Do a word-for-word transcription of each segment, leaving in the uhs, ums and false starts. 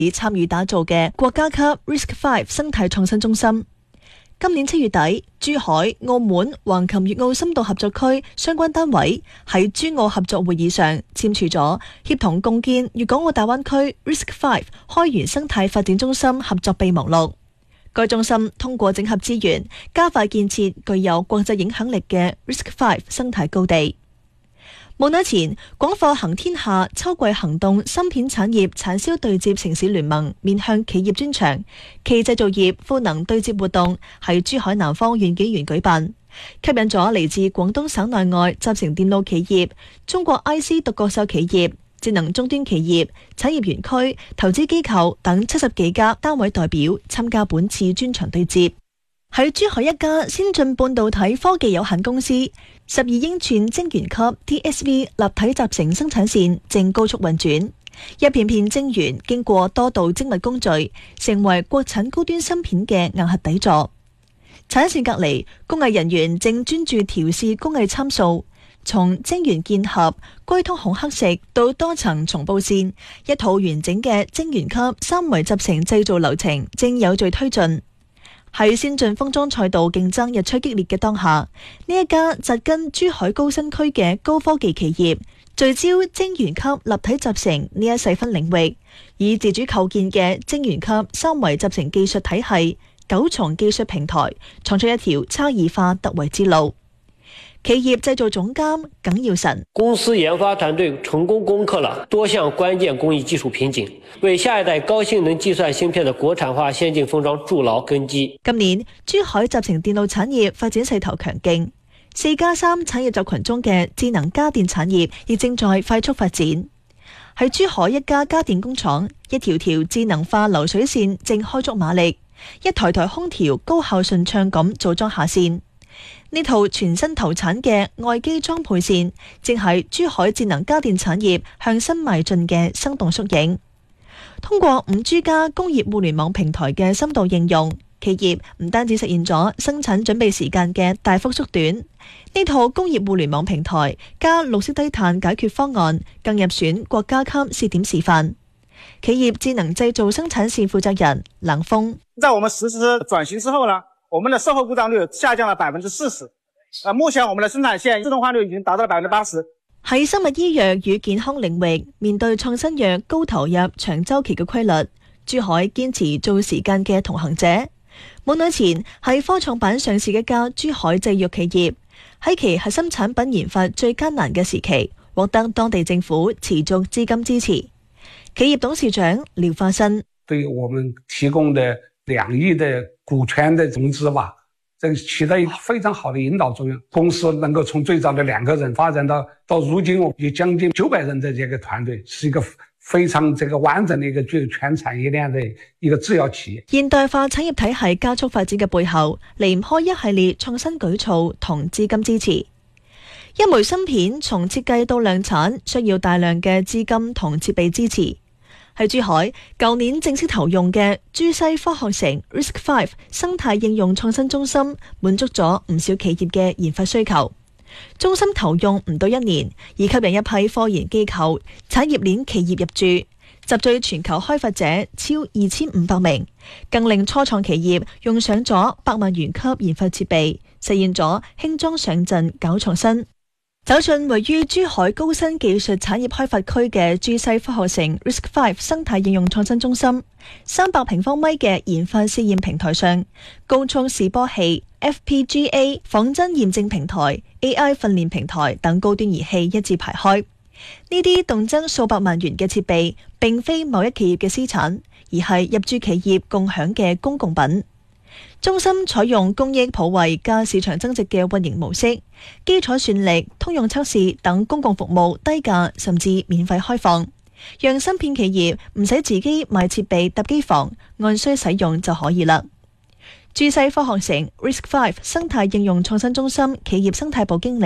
已參與打造嘅國家級 Risk Five 生態創新中心。今年七月底，珠海、澳門、橫琴粵澳深度合作區相關單位喺珠澳合作會議上簽署咗協同共建粵港澳大灣區 Risk Five 開源生態發展中心合作備忘錄。該中心通過整合資源，加快建設具有國際影響力嘅 Risk Five 生態高地。冇耐前，廣貨行天下秋季行動芯片產業產銷對接城市聯盟面向企業專場暨製造業賦能對接活動喺珠海南方縣紀園舉辦，吸引咗嚟自廣東省內外集成電路企業、中國 I C 獨角獸企業、智能終端企業、產業園區、投資機構等七十幾家單位代表參加本次專場對接。喺珠海一家先進半導體科技有限公司，十二英寸晶圓級 T S V 立體集成生產線正高速運轉，一片片晶圓經過多道精密工序，成為國產高端芯片嘅硬核底座。產線隔離，工藝人員正專注調試工藝參數，從晶圓鍵合、龜通孔刻蝕到多層重布線，一套完整嘅晶圓級三維集成製造流程正有序推進。喺先進封裝賽道競爭日趨激烈嘅當下，呢一家紮根珠海高新區嘅高科技企業，聚焦晶圓級立體集成呢一細分領域，以自主構建嘅晶圓級三維集成技術體系、九重技術平台，創出一條差異化突圍之路。企業製造總監耿耀臣： 公司研發團隊成功攻克了多項關鍵工藝技術瓶頸，為下一代高性能計算芯片的國產化先進封裝築牢根基。 今年珠海集成電路產業發展勢頭強勁，四加三產業集群中嘅智能家電產業亦正在快速發展。喺珠海一家家電工廠，一條條智能化流水線正開足馬力，一台台空調高效順暢咁組裝下線。呢套全新投產嘅外機裝配線，正係珠海智能家電產業向新邁進嘅生動縮影。通過五 G 加工業互聯網平台嘅深度應用，企業唔單止實現咗生產準備時間嘅大幅縮短，呢套工業互聯網平台加綠色低碳解決方案，更入選國家級試點示範。企業智能製造生產線負責人冷峰： 在我們實施轉型之後呢，我們的售後故障率下降了百分之四十。啊，目前我們的生產線自動化率已經達到了百分之八十。 喺生物醫藥與健康領域，面對創新藥高投入、長周期嘅規律，珠海堅持做時間嘅同行者。冇耐前喺科創板上市嘅一家珠海製藥企業，喺其核心產品研發最艱難嘅時期，獲得當地政府持續資金支持。企業董事長廖化新： 對我們提供的兩億的股權的融資吧，這起到一個非常好的引導作用。公司能夠從最早的兩個人發展到到如今有將近九百人的這個團隊，是一個非常這個完整的一個具有全產業鏈的一個製藥企業。 現代化產業體系加速發展嘅背後，離唔開一系列創新舉措同資金支持。一枚芯片從設計到量產，需要大量嘅資金同設備支持。喺珠海，舊年正式投用嘅珠西科學城 Risk Five 生態應用創新中心，滿足咗唔少企業嘅研發需求。中心投用唔到一年，已吸引一批科研機構、產業鏈企業入駐，集聚全球開發者超二千五百名，更令初創企業用上咗百萬元級研發設備，實現咗輕裝上陣搞創新。走進位於珠海高新技術產業開發區嘅珠西科學城 Risk Five 生態應用創新中心，三百平方米嘅研發試驗平台上，高速示波器、F P G A 仿真驗證平台、A I 訓練平台等高端儀器一字排開。呢啲動輒數百萬元嘅設備，並非某一企業嘅私產，而係入駐企業共享嘅公共品。中心採用公益普惠加市場增值嘅運營模式，基礎算力、通用測試等公共服務低價甚至免費開放，讓芯片企業唔使自己買設備搭機房，按需使用就可以啦。珠西科學城 Risk Five 生態應用創新中心企業生態部經理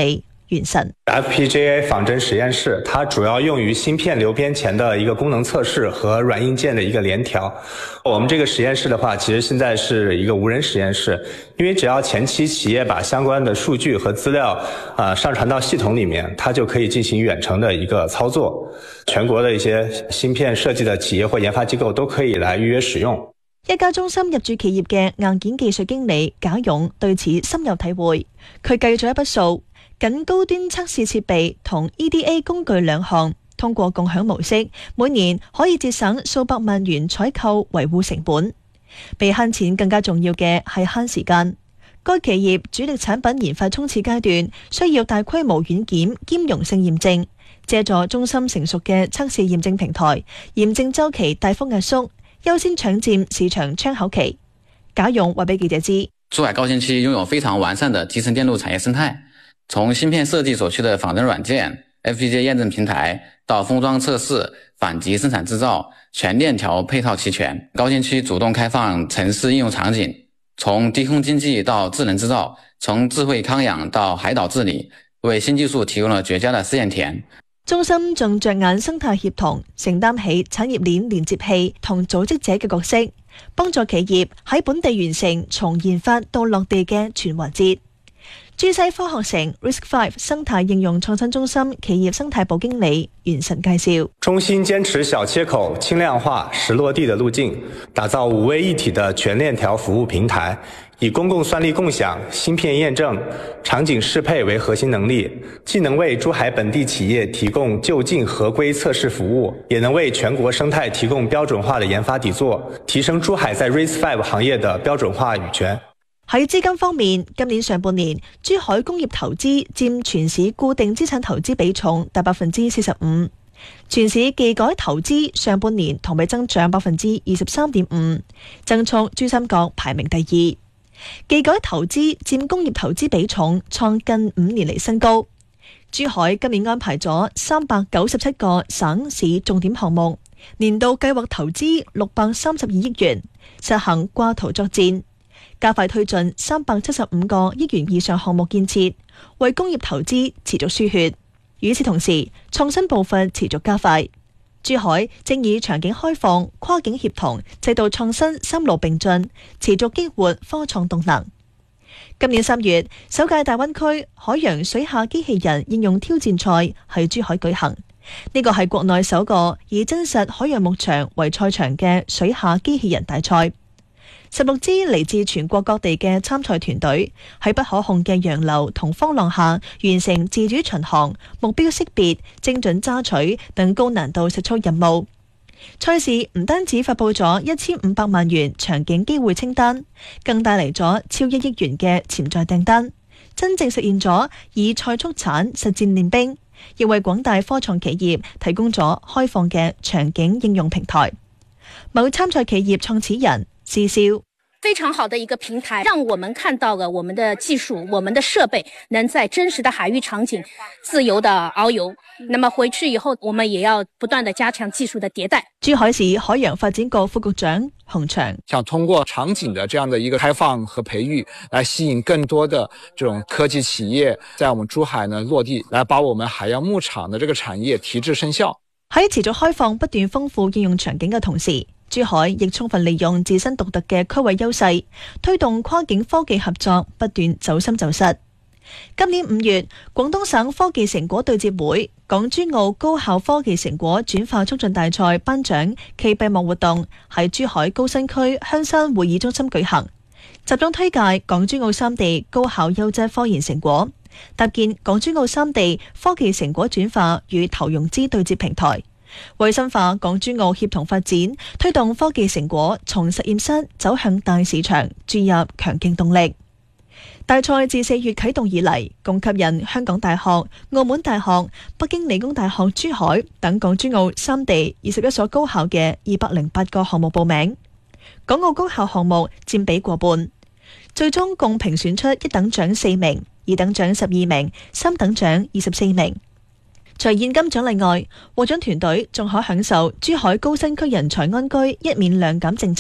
袁晨。 F P G A 仿真实验室，它主要用于芯片流编前的一个功能测试和软硬件的一个联调。我们这个实验室的话，其实现在是一个无人实验室，因为只要前期企业把相关的数据和资料啊、呃、上传到系统里面，它就可以进行远程的一个操作。全國的一些芯片設計的企業或研發機構都可以來預約使用。 一家中芯入駐企業嘅硬件技術經理賈勇對此深有體會，佢計咗一筆數，僅高端測試設備同 E D A 工具兩項，通過共享模式，每年可以節省數百萬元採購維護成本。比慳錢更加重要嘅係慳時間。該企業主力產品研發衝刺階段需要大規模軟件兼容性驗證，借助中芯成熟嘅測試驗證平台，驗證週期大幅壓縮，優先搶佔市場窗口期。賈勇話俾記者知， 珠海高新區擁有非常完善的集成電路產業生態，從芯片設計所需的仿真軟件、F P G A 驗證平台到封裝測試、反擊生產製造，全鏈條配套齊全。高新區主動開放城市應用場景，從低空經濟到智能製造，從智慧康養到海島治理，為新技術提供了絕佳的試驗田。 中芯仲着眼生態協同，承擔起產業鏈連接器同組織者嘅角色，幫助企業喺本地完成從研發到落地嘅全環節。珠西科學城 R I S C 五 生態應用創新中心企業生態部經理袁晨介紹， 中芯堅持小切口、輕量化、實落地的路徑，打造五位一體的全鏈條服務平台，以公共算力共享、芯片驗證、場景適配為核心能力，既能為珠海本地企業提供就近合規測試服務，也能為全國生態提供標準化的研發底座，提升珠海在 R I S C 五 行業的標準化語權。 喺資金方面，今年上半年珠海工業投資佔全市固定資產投資比重達百分之四十五，全市技改投資上半年同比增長百分之二十三點五，增速珠三角排名第二。技改投資佔工業投資比重創近五年嚟新高。珠海今年安排咗三百九十七個省市重點項目，年度計劃投資六百三十二億元，實行掛圖作戰，加快推進三百七十五個億元以上項目建設，為工業投資持續輸血。與此同時，創新步伐持續加快。珠海正以場景開放、跨境協同、制度創新三路並進，持續激活科創動能。今年三月，首屆大灣區海洋水下機器人應用挑戰賽喺珠海舉行。呢個係國內首個以真實海洋牧場為賽場嘅水下機器人大賽。十六支嚟自全國各地嘅參賽團隊喺不可控嘅洋流同風浪下完成自主巡航、目標識別、精準揸取等高難度實操任務。賽事唔單止發佈咗一千五百萬元場景機會清單，更帶嚟咗超一億元嘅潛在訂單，真正實現咗以賽速產實戰練兵，亦為廣大科創企業提供咗開放嘅場景應用平台。某參賽企業創始人施笑， 非常好的一個平台，讓我們看到了我們的技術、我們的設備能在真實的海域場景自由的遨遊。那麼回去以後，我們也要不斷的加強技術的迭代。 珠海市海洋發展局副局長洪祥， 想通過場景的這樣的一個開放和培育，來吸引更多的這種科技企業在我們珠海呢落地，來把我們海洋牧場的這個產業提質生效。 喺持續開放不斷豐富應用場景嘅同時，珠海亦充分利用自身獨特嘅區位優勢，推動跨境科技合作不斷走深走實。今年五月，廣東省科技成果對接會港珠澳高校科技成果轉化促進大賽頒獎暨閉幕活動喺珠海高新區香山會議中心舉行，集中推介港珠澳三地高校優質科研成果，搭建港珠澳三地科技成果轉化與投融資對接平台，為深化港珠澳協同發展，推動科技成果從實驗室走向大市場注入強勁動力。大賽自四月啟動以嚟，共吸引香港大學、澳門大學、北京理工大學珠海等港珠澳三地二十一所高校嘅二百零八個項目報名，港澳高校項目佔比過半，最終共評選出一等獎四名、二等獎十二名、三等獎二十四名。除現金獎勵外，獲獎團隊仲可享受珠海高新區人才安居一免兩減政策，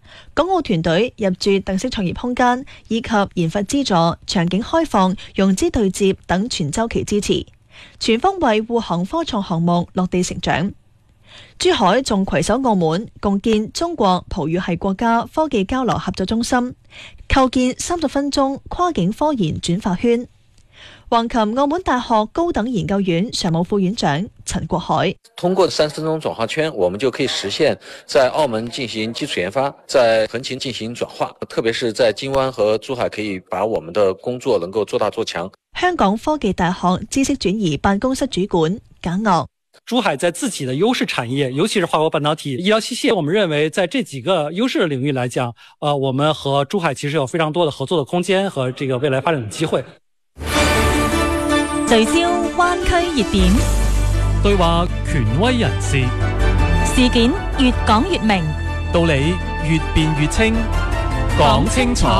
港澳團隊入駐特色創業空間，以及研發資助、場景開放、融資對接等全周期支持，全方位護航科創項目落地成長。珠海仲攜手澳門，共建中國葡語系國家科技交流合作中心，構建三十分鐘跨境科研轉化圈。橫琴澳門大學高等研究院常務副院長陳國海： 通過三十分鐘轉化圈，我們就可以實現在澳門進行基礎研發，在橫琴進行轉化，特別是在金灣和珠海，可以把我們的工作能夠做大做強。 香港科技大學知識轉移辦公室主管簡岳： 珠海在自己的優勢產業，尤其是化工半導體、醫療器械，我們認為在這幾個優勢的領域來講，呃，我們和珠海其實有非常多的合作的空間和這個未來發展的機會。 聚焦灣區熱點， 對話權威人士， 事件越講越明， 道理越辯越清，講清楚。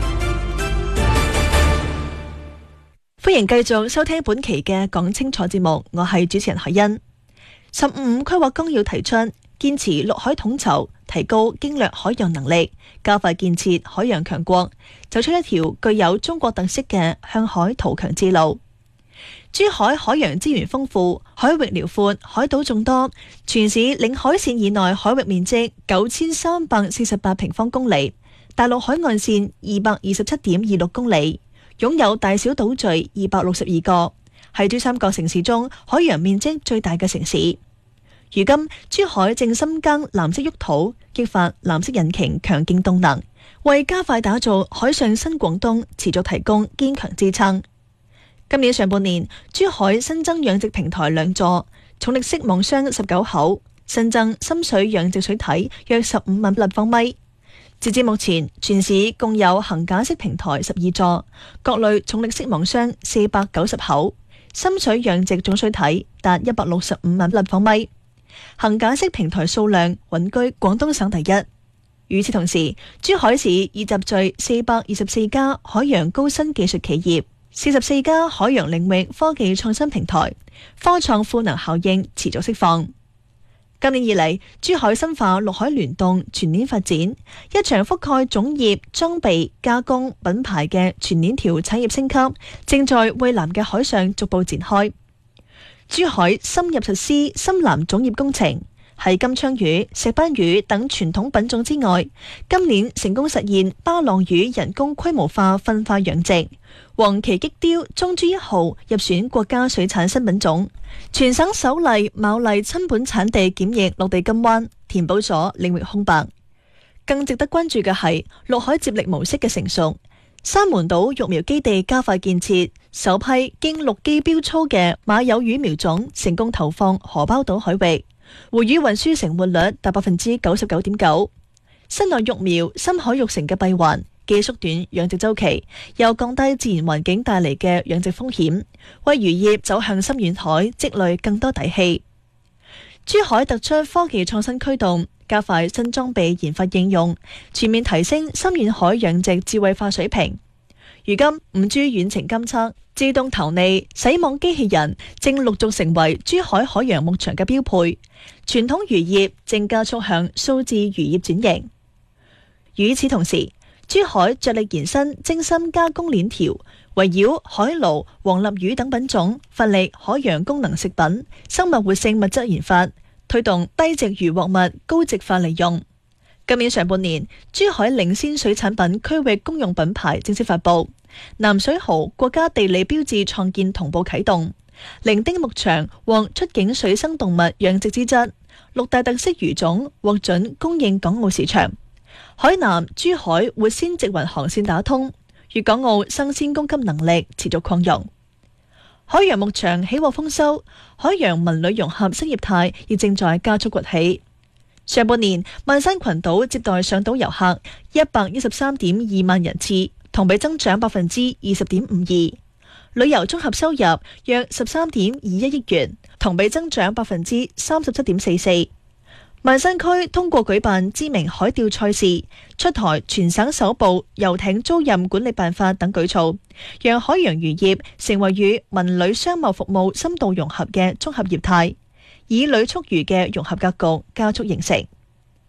歡迎繼續收聽本期嘅講清楚節目，我係主持人海欣。十五規劃綱要提出，堅持陸海統籌，提高經略海洋能力，加快建設海洋強國，走出一條具有中國特色嘅向海圖強之路。珠海海洋資源豐富，海域遼闊，海島眾多，全市領海線以內海域面積九千三百四十八平方公里，大陸海岸線二百二十七點二六公里，擁有大小島嶼二百六十二個，係珠三角城市中海洋面積最大嘅城市。如今珠海正深耕藍色沃土，激發藍色引擎強勁動能，為加快打造海上新廣東持續提供堅強支撐。今年上半年，珠海新增養殖平台兩座，重力式網箱十九口，新增深水養殖水體約十五萬立方米。截至目前，全市共有桁架式平台十二座，各類重力式網箱四百九十口，深水養殖總水體達一百六十五萬立方米，桁架式平台數量穩居廣東省第一。與此同時，珠海市已集聚四百二十四家海洋高新技術企業，四十四家海洋領域科技創新平台，科創賦能效應持續釋放。今年以嚟，珠海深化陸海聯動全鏈發展，一場覆蓋種業、裝備、加工、品牌嘅全鏈條產業升級，正在蔚藍嘅海上逐步展開。珠海深入實施深藍種業工程，喺金槍魚、石斑魚等傳統品種之外，今年成功實現巴浪魚人工規模化分化養殖，黃鰭激鯛中珠一號入選國家水產新品種，全省首例牡蠣親本產地檢疫落地金灣，填補咗領域空白。更值得關注嘅係陸海接力模式嘅成熟，三門島育苗基地加快建設，首批經陸基標操嘅馬友魚苗種成功投放荷包島海域，回魚運輸成活率達百分之九十九點九，室內育苗、深海育成嘅閉環，既縮短養殖周期，又降低自然環境帶嚟嘅養殖風險，為漁業走向深遠海積累更多底氣。珠海突出科技創新驅動，加快新裝備研發應用，全面提升深遠海養殖智慧化水平。如今五 G 遠程監測、自動投餌、洗網機器人正陸續成為珠海海洋牧場嘅標配，傳統漁業正加速向數字漁業轉型。與此同時，珠海着力延伸精深加工鏈條，圍繞海鱸、黃鱲魚等品種，發力海洋功能食品、生物活性物質研發，推動低值漁獲物高值化利用。今年上半年，珠海領先水產品區域公用品牌正式發布，南水蠔國家地理標誌創建同步啟動，伶仃牧場獲出境水生動物養殖資質，六大特色魚種獲准供應港澳市場。海南、珠海活鮮直運航線打通，粵港澳生鮮供給能力持續擴容。海洋牧場喜獲豐收，海洋文旅融合新業態亦正在加速崛起。上半年，萬山群島接待上島遊客一百一十三點二萬人次，同比增長百分之二十點五二。旅遊綜合收入約十三點二一億元，同比增長百分之三十七點四四。萬山區通過舉辦知名海釣賽事、出台全省首部遊艇租賃管理辦法等舉措，讓海洋漁業成為與民旅商貿服務深度融合嘅綜合業態，以旅促漁嘅融合格局加速形成。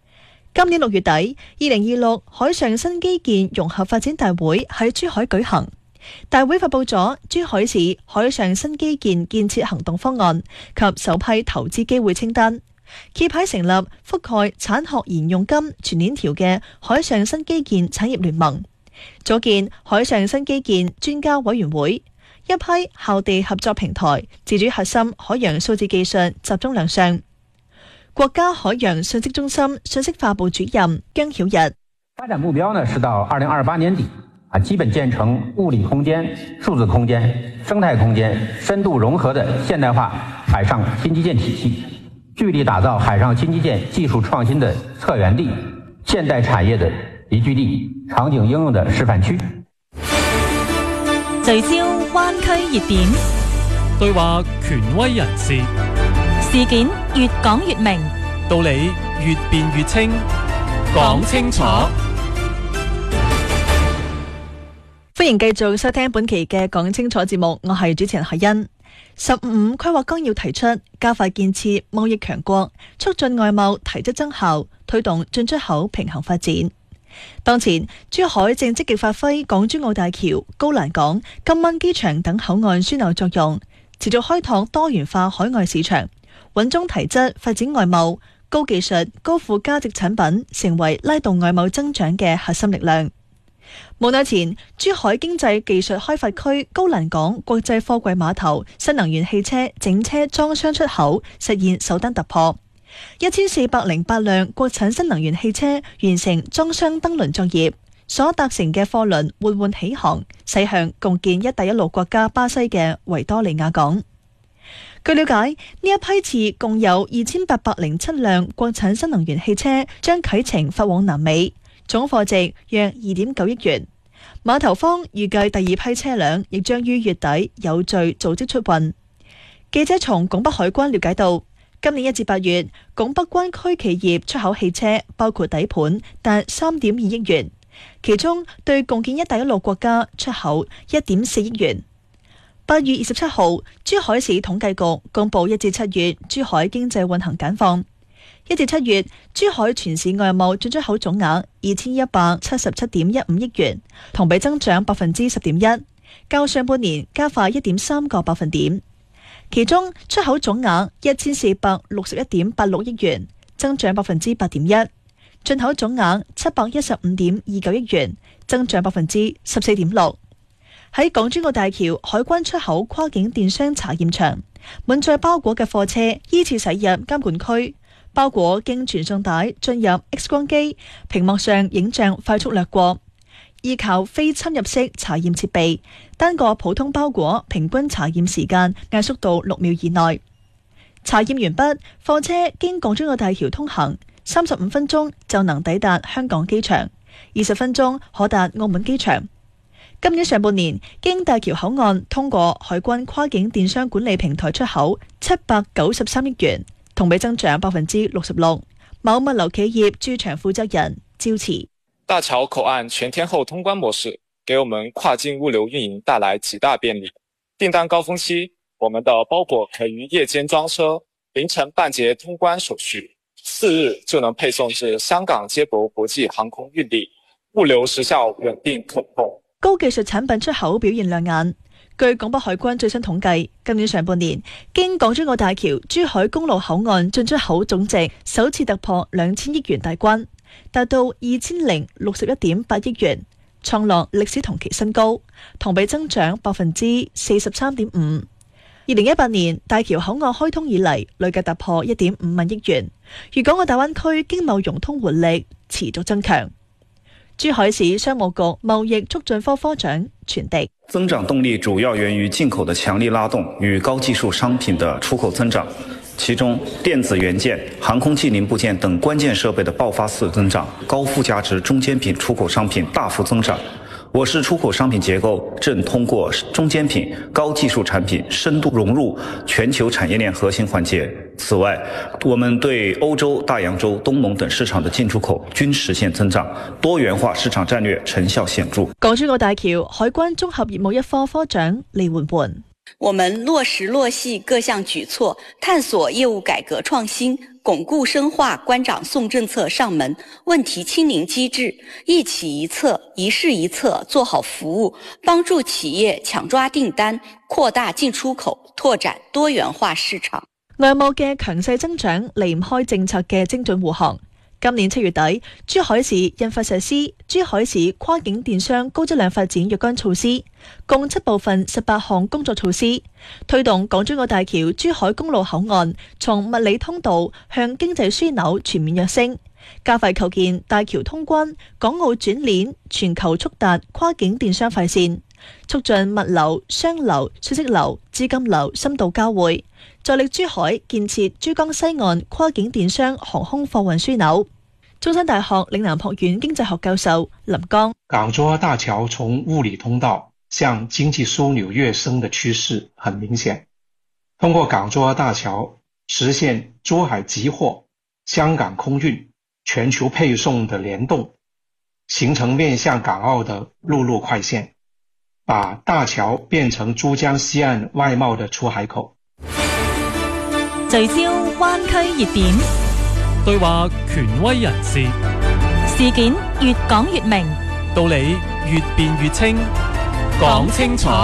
今年六月底，二零二六海上新基建融合發展大會喺珠海舉行。大會發佈咗珠海市海上新基建建設行動方案及首批投資機會清單，揭牌成立覆蓋產學研用金全鏈條嘅海上新基建產業聯盟，組建海上新基建專家委員會，一批校地合作平台自主核心海洋數字技術集中亮相。國家海洋信息中心信息化部主任姜曉日， 發展目標呢是到二零二八年底啊，基本建成物理空間、數字空間、生態空間深度融合的現代化海上新基建體系，聚力打造海上新基建技術創新的策源地、現代產業的集聚地、場景應用的示範區。 聚焦灣區熱點， 對話權威人士， 事件越講越明， 道理越辯越清，講清楚。 歡迎繼續收聽本期嘅講清楚節目，我係主持人海欣。十五五規劃綱要提出加快建設貿易強國，促進外貿提質增效，推動進出口平衡發展。當前珠海正積極發揮港珠澳大橋、高欄港、金灣機場等口岸樞紐作用，持續開拓多元化海外市場，穩中提質發展外貿，高技術、高附加值產品成為拉動外貿增長嘅核心力量。冇耐前，珠海經濟技術開發區高欄港國際貨櫃碼頭新能源汽車整車裝箱出口實現首單突破，一千四百零八輛國產新能源汽車完成裝箱登輪作業，所搭乘嘅貨輪緩緩起航，駛向共建一帶一路國家巴西嘅維多利亞港。據了解，呢一批次共有二千八百零七輛國產新能源汽車將啟程發往南美，總貨值約二點九億元。碼頭方預計第二批車輛亦將於月底有序組織出運。記者從拱北海關了解到，今年一至八月，拱北灣區企業出口汽車包括底盤達三點二億元，其中對共建一帶一路國家出口一點四億元。八月二十七號，珠海市統計局公布一至七月珠海經濟運行簡況。一至七月，珠海全市外貿進出口總額二千一百七十七點一五億元，同比增長百分之十點一，較上半年加快一點三個百分點。其中出口總額一千四百六十一點八六億元，增長百分之八點一；進口總額七百一十五點二九億元，增長百分之十四點六。喺港珠澳大橋海關出口跨境電商查驗場，滿載包裹嘅貨車依次駛入監管區。包裹經傳送帶進入 X 光機，屏幕上影像快速掠過，依靠非侵入式查驗設備，單個普通包裹平均查驗時間壓縮到六秒以內。查驗完畢，貨車經港珠澳大橋通行，三十五分鐘就能抵達香港機場，二十分鐘可達澳門機場。今年上半年，經大橋口岸通過海關跨境電商管理平台出口七百九十三億元。同比增長百分之六十六。某物流企業駐場負責人趙慈： 大橋口岸全天候通關模式，給我們跨境物流運營帶來極大便利。訂單高峰期，我們的包裹可於夜間裝車，凌晨辦結通關手續，四日就能配送至香港接駁國際航空運力，物流時效穩定可控。 高技術產品出口表現亮眼。據拱北海關最新統計，今年上半年經港珠澳大橋珠海公路口岸進出口總值首次突破兩千億元大關，達到二千零六十一點八億元，創落歷史同期新高，同比增長百分之四十三點五。二零一八年大橋口岸開通以嚟，累計突破一點五萬億元，粵港澳大灣區經貿融通活力持續增強。珠海市商務局貿易促進科科長全迪： 增長動力主要源於進口的強力拉動與高技術商品的出口增長，其中電子元件、航空器零部件等關鍵設備的爆發式增長，高附加值中間品出口商品大幅增長。我市出口商品結構正通過中間品、高技術產品深度融入全球產業鏈核心環節。此外，我們對歐洲、大洋洲、東盟等市場的進出口均實現增長，多元化市場戰略成效顯著。 港珠澳大橋海關綜合業務一科科長李媛媛： 我們落實落細各項舉措，探索業務改革創新， 巩固深化关长送政策上门问题清零机制，一企一策、一市一策做好服務，幫助企業搶抓訂單，擴大進出口，拓展多元化市場。 外貿嘅強勢增長離唔開政策嘅精準護航。今年七月底，珠海市印發實施珠海市跨境電商高質量發展若干措施，共七部分十八項工作措施，推動港珠澳大橋珠海公路口岸從物理通道向經濟樞紐全面躍升，加快構建大橋通關、港澳轉鏈、全球速達跨境電商快線，促進物流、商流、信息流、資金流深度交匯，助力珠海建設珠江西岸跨境電商航空貨運樞紐。中山大學嶺南學院經濟學教授林剛： 港珠澳大橋從物理通道向經濟樞紐躍升的趨勢很明顯。通過港珠澳大橋實現珠海集貨、香港空運、全球配送的聯動，形成面向港澳的陸路快線，把大橋變成珠江西岸外貿的出海口。 聚焦灣區熱點， 對話權威人士， 事件越講越明， 道理越辯越清，講清楚。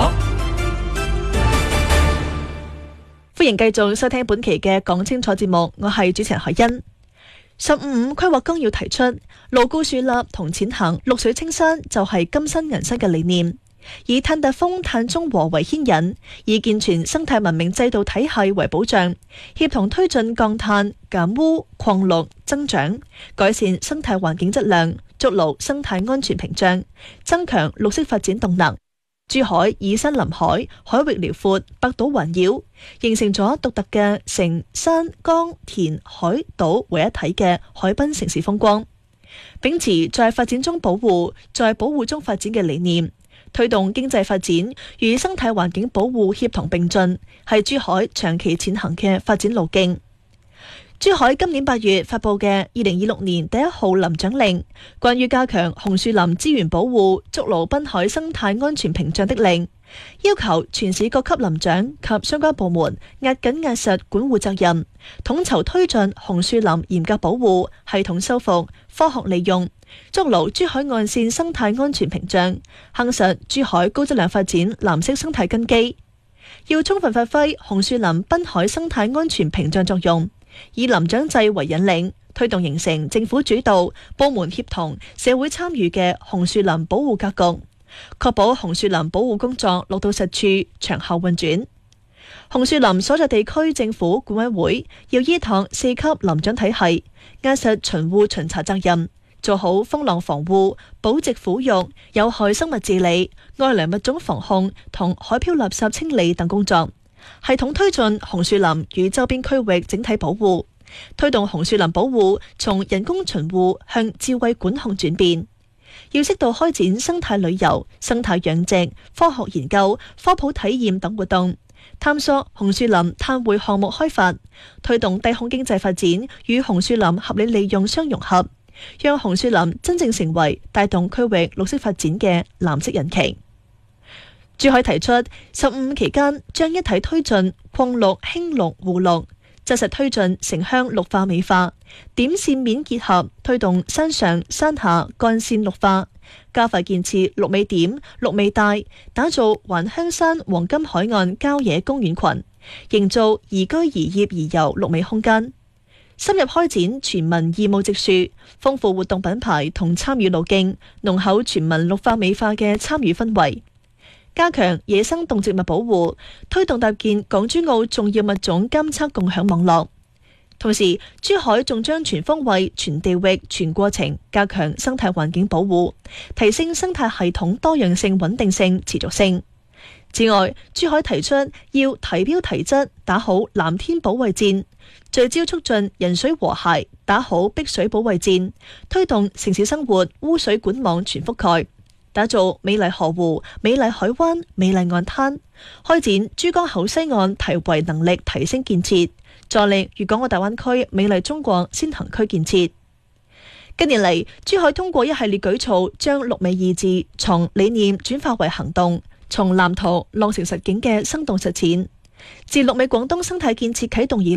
歡迎繼續收聽本期嘅講清楚節目，我係主持人海欣。十五五規劃綱要提出，牢固樹立同踐行綠水青山就係金山銀山嘅理念，以碳達峰、碳中和為牽引，以健全生態文明制度體系為保障，協同推進降碳、減污、擴綠、增長，改善生態環境質量，築牢生態安全屏障，增強綠色發展動能。珠海以山臨海，海域遼闊，百島環繞，形成咗獨特嘅城山江田海島為一體嘅海濱城市風光。秉持在發展中保護，在保護中發展嘅理念，推動經濟發展與生態環境保護協同並進，係珠海長期踐行嘅發展路徑。珠海今年八月發佈嘅二零二六年第一號林長令，關於加強紅樹林資源保護、築牢濱海生態安全屏障的令，要求全市各級林長及相關部門壓緊壓實管護責任，統籌推進紅樹林嚴格保護、系統修復、科學利用，築牢珠海岸線生態安全屏障，夯實珠海高質量發展藍色生態根基。要充分發揮紅樹林濱海生態安全屏障作用，以林長制為引領，推動形成政府主導、部門協同、社會參與嘅紅樹林保護格局，確保紅樹林保護工作落到實處、長效運轉。紅樹林所在地區政府管委會要依託四級林長體系，壓實巡護巡查責任，做好風浪防護、保值撫育、有害生物治理、外來物種防控同海漂垃圾清理等工作，系統推進紅樹林與周邊區域整體保護，推動紅樹林保護從人工巡護向智慧管控轉變。要適度開展生態旅遊、生態養殖、科學研究、科普體驗等活動，探索紅樹林碳匯項目開發，推動低空經濟發展與紅樹林合理利用相融合，讓紅樹林真正成為帶動區域綠色發展嘅藍色引擎。珠海提出十五期間將一體推進擴綠、興綠、護綠，紮實推進城鄉綠化美化，點線面結合，推動山上山下幹線綠化，加快建設綠美點、綠美帶，打造環香山黃金海岸郊野公園群，營造宜居宜業宜遊綠美空間。深入開展全民義務植樹，豐富活動品牌同參與路徑，濃厚全民綠化美化嘅參與氛圍。加強野生動植物保護，推動搭建港珠澳重要物種監測共享網絡。同時，珠海仲將全方位、全地域、全過程加強生態環境保護，提升生態系統多樣性、穩定性、持續性。此外，珠海提出要提標提質，打好藍天保衛戰，聚焦促進人水和諧，打好碧水保衛戰，推動城市生活污水管網全覆蓋，打造美麗河湖、美麗海灣、美麗岸灘，開展珠江口西岸堤圍能力提升建設，助力粵港澳大灣區美麗中國先行區建設。近年嚟，珠海通過一系列舉措，將綠美意志從理念轉化為行動，從藍圖落成實景嘅生動實踐。自綠美廣東生態建設啟動以嚟，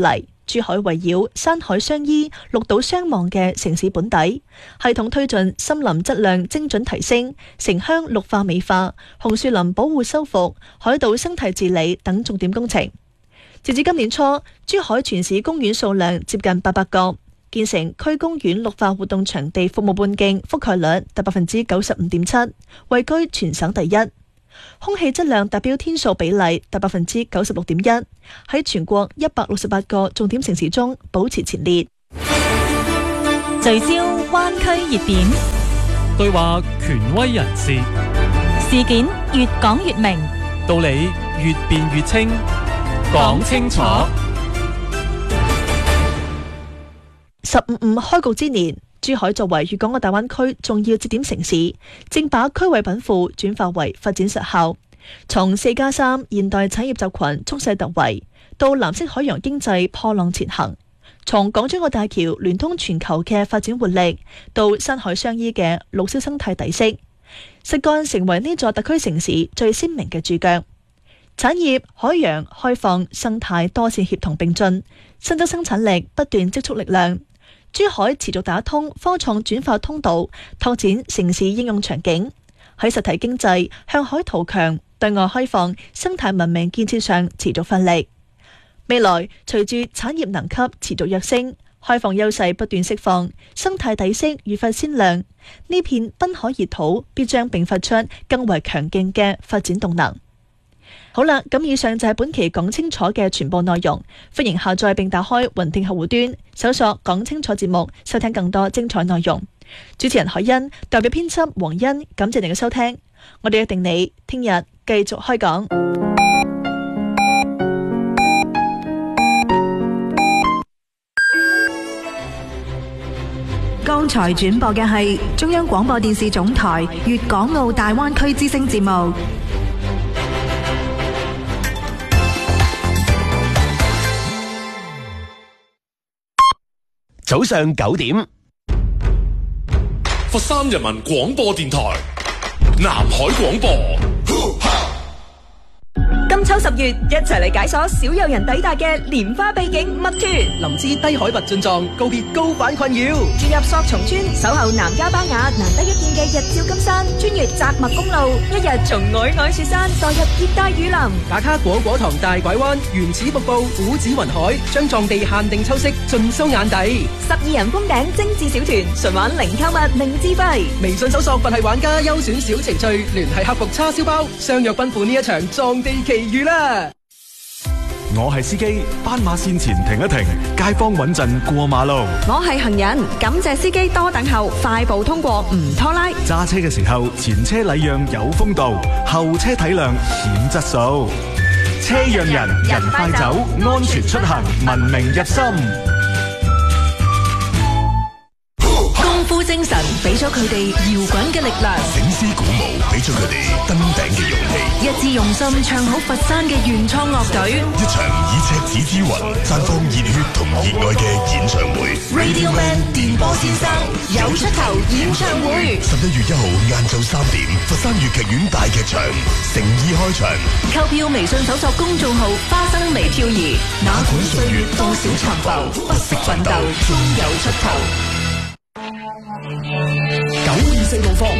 珠海圍繞山海相依、綠島相望嘅城市本底，系統推進森林質量精準提升、城鄉綠化美化、紅樹林保護修復、海島生態治理等重點工程。截至今年初，珠海全市公園數量接近八百個，建成區公園綠化活動場地服務半徑覆蓋率達百分之九十五點七，位居全省第一。空氣質量達標天數比例達百分之九十六點一，喺全國一百六十八個重點城市中保持前列。 聚焦灣區熱點， 對話權威人士， 事件越講越明， 道理越辯越清，講清楚。 十五五開局之年，珠海作為粵港澳大灣區重要節點城市，正把區位稟賦轉化為發展實效。從四加三現代產業集群蓄勢突圍，到藍色海洋經濟破浪前行；從港珠澳大橋聯通全球嘅發展活力，到山海相依嘅綠色生態底色，實幹成為呢座特區城市最鮮明嘅注腳。產業、海洋、開放、生態多線協同並進，新增生產力不斷積蓄力量。珠海持續打通科創轉化通道，拓展城市應用場景，喺實體經濟、向海圖強、對外開放、生態文明建設上持續發力。未來隨住產業能級持續躍升，開放優勢不斷釋放，生態底色愈發鮮亮，呢片濱海熱土必將迸發出更為強勁嘅發展動能。好啦，咁以上就係本期講清楚嘅全部內容，歡迎下載並打開雲聽客戶端，搜索講清楚節目，收聽更多精彩內容。主持人海欣，代表編輯黃欣，感謝你嘅收聽，我哋約定你聽日繼續開講。 剛才轉播嘅係中央廣播電視總台粵港澳大灣區之聲節目。 早上九點， 佛山人民廣播電台南海廣播。 金秋十月，一齊嚟解鎖少有人抵達嘅蓮花秘境墨脱， 林芝低海拔進藏，告別高反困擾， 轉入索松村，守候南迦巴雅難得一見嘅日照金山，穿越扎墨公路，一日從皚皚雪山墮入熱帶雨林， 打卡果果塘大拐彎、原始瀑布、古子雲海，將藏地限定秋色盡收眼底。 十二人封頂精緻小團，純玩零購物零資費。 微信搜索佛系玩家優選小程序，聯繫客服叉燒包，相約奔赴呢一場藏地奇遇啦！ 我係司機，斑馬線前停一停，街坊穩陣過馬路。 我係行人，感謝司機多等候，快步通過唔拖拉。 揸車嘅時候，前車禮讓有風度，後車體諒顯質素。車讓人，人快走，安全出行，文明入心。 功夫精神俾咗佢哋搖滾嘅力量， 醒獅鼓舞俾咗佢哋登頂嘅勇氣， 一致用心唱好佛山嘅原創樂隊， 一場以赤子之魂綻放熱血同熱愛嘅演唱會。 Radio Man 電波先生有出頭演唱會， 十一月一號晏晝三點，佛山粵劇院大劇場誠意開場。 購票微信搜索公眾號花生微漂移，哪管歲月多少殘浮，不息奮鬥終有出頭。 九二四路況